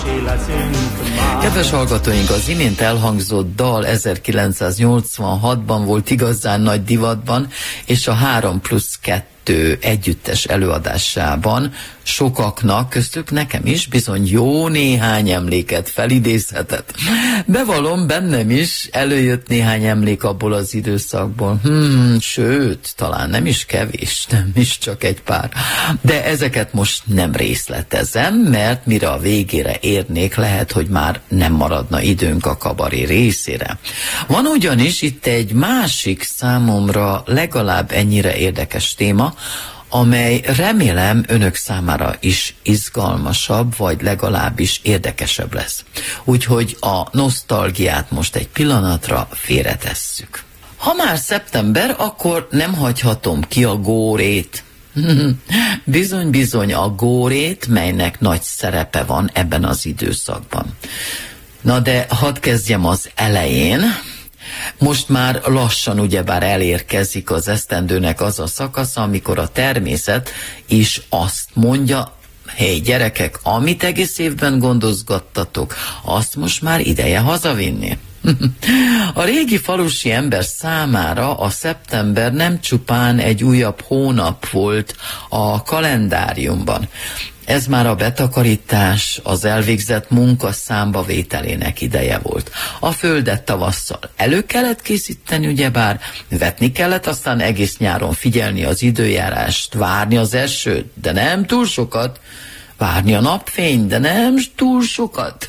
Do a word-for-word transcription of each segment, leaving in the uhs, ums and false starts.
Kedves hallgatóink, az imént elhangzott dal ezerkilencszáznyolcvanhatban volt igazán nagy divatban, és a három plusz kettő együttes előadásában sokaknak, köztük nekem is bizony jó néhány emléket felidézhetett. Bevallom, bennem is előjött néhány emlék abból az időszakból. Hmm, sőt, talán nem is kevés, nem is csak egy pár. De ezeket most nem részletezem, mert mire a végére érnék, lehet, hogy már nem maradna időnk a kabaré részére. Van ugyanis itt egy másik, számomra legalább ennyire érdekes téma, amely remélem önök számára is izgalmasabb, vagy legalábbis érdekesebb lesz. Úgyhogy a nosztalgiát most egy pillanatra félretesszük. Ha már szeptember, akkor nem hagyhatom ki a górét. Bizony-bizony a górét, melynek nagy szerepe van ebben az időszakban. Na de hadd kezdjem az elején. Most már lassan ugyebár elérkezik az esztendőnek az a szakasza, amikor a természet is azt mondja, hé gyerekek, amit egész évben gondozgattatok, azt most már ideje hazavinni. A régi falusi ember számára a szeptember nem csupán egy újabb hónap volt a kalendáriumban. Ez már a betakarítás, az elvégzett munka számbavételének ideje volt. A földet tavasszal elő kellett készíteni, ugyebár vetni kellett, aztán egész nyáron figyelni az időjárást, várni az esőt, de nem túl sokat, várni a napfényt, de nem túl sokat.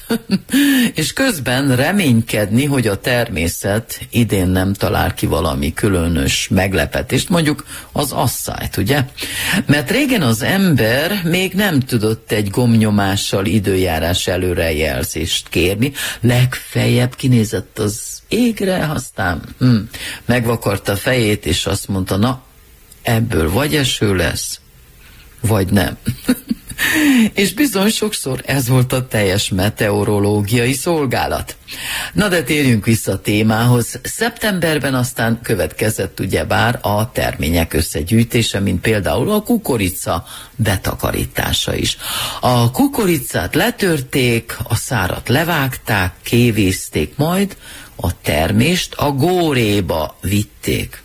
És közben reménykedni, hogy a természet idén nem talál ki valami különös meglepetést, mondjuk az asszályt, ugye? Mert régen az ember még nem tudott egy gombnyomással időjárás előrejelzést kérni, legfeljebb kinézett az égre, aztán hm, megvakarta a fejét, és azt mondta, na, ebből vagy eső lesz, vagy nem. És bizony sokszor ez volt a teljes meteorológiai szolgálat. Na de térjünk vissza a témához. Szeptemberben aztán következett ugyebár a termények összegyűjtése, mint például a kukorica betakarítása is. A kukoricát letörték, a szárat levágták, kévézték, majd a termést a góréba vitték.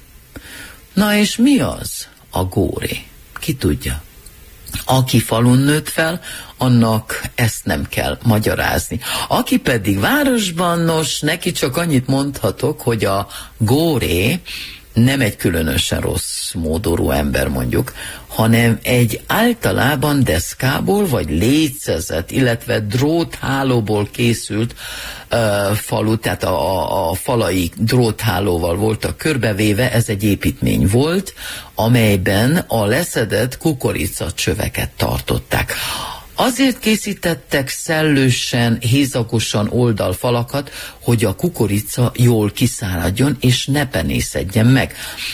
Na és mi az a góré? Ki tudja? Aki falun nőtt fel, annak ezt nem kell magyarázni. Aki pedig városban, nos, neki csak annyit mondhatok, hogy a góré nem egy különösen rossz módorú ember mondjuk, hanem egy általában deszkából vagy lécezett, illetve dróthálóból készült uh, falu, tehát a, a, a falai dróthálóval voltak körbevéve, ez egy építmény volt, amelyben a leszedett kukoricacsöveket tartották. Azért készítettek szellősen, hézagosan oldalfalakat, hogy a kukorica jól kiszáradjon és ne penészedjen meg.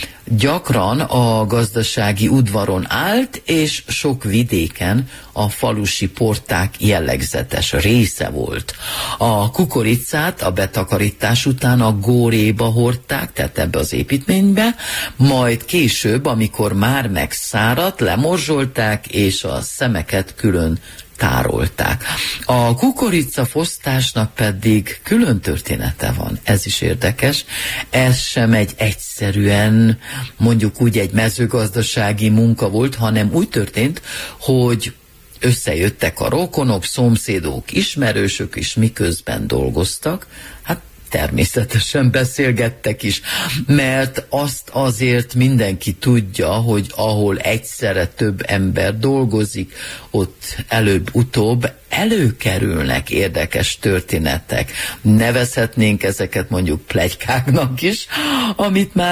Gyakran a gazdasági udvaron állt, és sok vidéken a falusi porták jellegzetes része volt. A kukoricát a betakarítás után a góréba hordták, tehát ebbe az építménybe, majd később, amikor már megszáradt, lemorzsolták, és a szemeket külön tárolták. A kukoricafosztásnak pedig külön története van, ez is érdekes. Ez sem egy egyszerűen, mondjuk úgy egy mezőgazdasági munka volt, hanem úgy történt, hogy összejöttek a rokonok, szomszédok, ismerősök is, miközben dolgoztak, hát természetesen beszélgettek is, mert azt azért mindenki tudja, hogy ahol egyszerre több ember dolgozik, ott előbb-utóbb előkerülnek érdekes történetek. Nevezhetnénk ezeket mondjuk pletykáknak is, amit már